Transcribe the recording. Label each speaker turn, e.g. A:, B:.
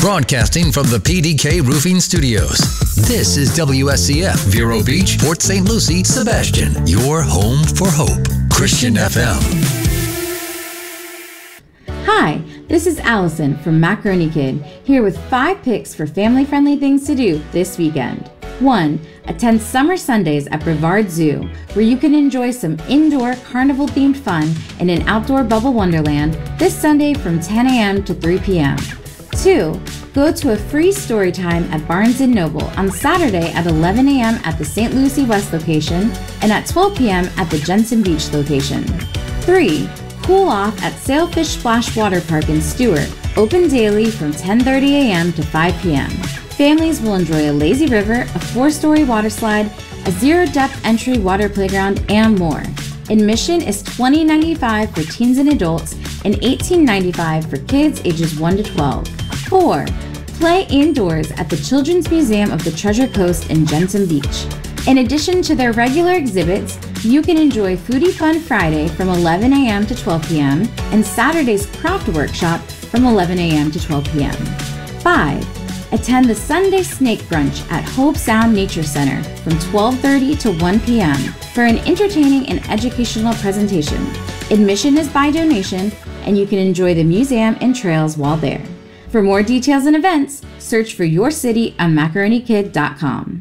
A: Broadcasting from the PDK Roofing Studios. This is WSCF, Vero Beach, Port St. Lucie, Sebastian. Your home for hope. Christian FM.
B: Hi, this is Allison from Macaroni Kid, here with 5 picks for family-friendly things to do this weekend. 1. Attend Summer Sundays at Brevard Zoo, where you can enjoy some indoor carnival-themed fun in an outdoor bubble wonderland this Sunday from 10 a.m. to 3 p.m. 2. Go to a free story time at Barnes & Noble on Saturday at 11 a.m. at the St. Lucie West location and at 12 p.m. at the Jensen Beach location. 3. Cool off at Sailfish Splash Water Park in Stewart, open daily from 10:30 a.m. to 5 p.m. Families will enjoy a lazy river, a 4-story water slide, a zero-depth entry water playground, and more. Admission is $20.95 for teens and adults and $18.95 for kids ages 1 to 12. 4. Play indoors at the Children's Museum of the Treasure Coast in Jensen Beach. In addition to their regular exhibits, you can enjoy Foodie Fun Friday from 11 a.m. to 12 p.m. and Saturday's Craft Workshop from 11 a.m. to 12 p.m. 5. Attend the Sunday Snake Brunch at Hope Sound Nature Center from 12:30 to 1 p.m. for an entertaining and educational presentation. Admission is by donation, and you can enjoy the museum and trails while there. For more details and events, search for your city on macaronikid.com.